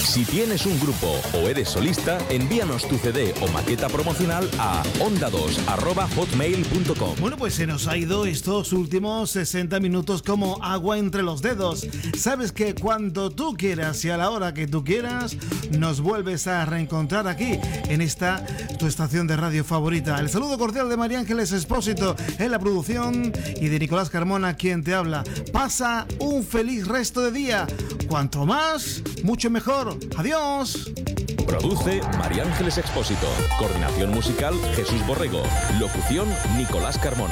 Si tienes un grupo o eres solista, envíanos tu CD o maqueta promocional a onda2@hotmail.com. Bueno, pues se nos ha ido estos últimos 60 minutos como agua entre los dedos. Sabes que cuando tú quieras y a la hora que tú quieras, nos vuelves a reencontrar aquí, en esta tu estación de radio favorita. El saludo cordial de María Ángeles Expósito en la producción y de Nicolás Carmona, quien te habla. Pasa un feliz resto de día. Cuanto más, mucho mejor. Adiós. Produce María Ángeles Expósito. Coordinación musical Jesús Borrego. Locución Nicolás Carmona.